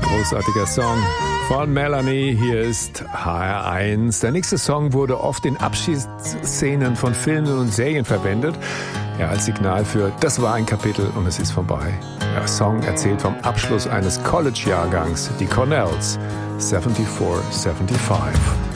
Großartiger Song von Melanie. Hier ist HR1. Der nächste Song wurde oft in Abschiedsszenen von Filmen und Serien verwendet. Ja, als Signal für, das war ein Kapitel und es ist vorbei. Der Song erzählt vom Abschluss eines College-Jahrgangs, die Cornells, 74, 75.